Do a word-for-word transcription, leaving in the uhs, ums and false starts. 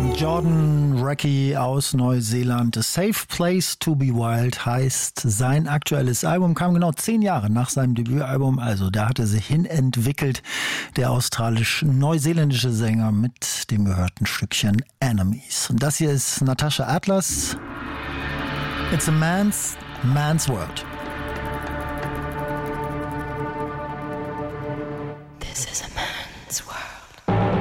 Jordan Reckie aus Neuseeland. A Safe Place to be Wild heißt sein aktuelles Album, kam genau zehn Jahre nach seinem Debütalbum, also da hat er sich hinentwickelt, der australisch-neuseeländische Sänger mit dem gehörten Stückchen Enemies. Und das hier ist Natasha Atlas. It's a man's, man's world. This is a man's world.